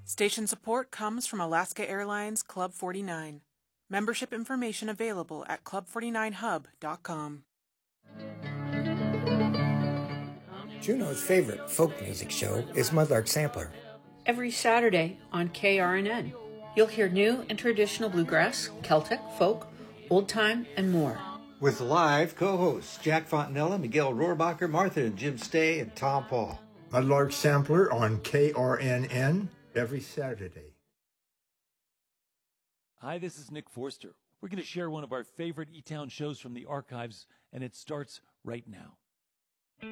Station support comes from Alaska Airlines Club 49. Membership information available at club49hub.com. Juneau's favorite folk music show is Mudlark Sampler. Every Saturday on KRNN, you'll hear new and traditional bluegrass, Celtic, folk, old time, and more. With live co-hosts Jack Fontanella, Miguel Rohrbacher, Martha and Jim Stay, and Tom Paul. Mudlark Sampler on KRNN every Saturday. Hi, this is Nick Forster. We're going to share one of our favorite E-Town shows from the archives, and it starts right now.